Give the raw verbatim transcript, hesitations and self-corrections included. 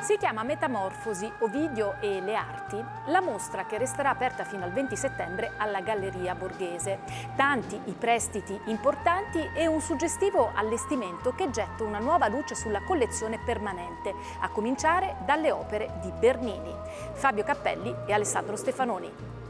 Si chiama Metamorfosi, Ovidio e le arti, la mostra che resterà aperta fino al venti settembre alla Galleria Borghese. Tanti i prestiti importanti e un suggestivo allestimento che getta una nuova luce sulla collezione permanente, a cominciare dalle opere di Bernini. Fabio Cappelli e Alessandro Stefanoni.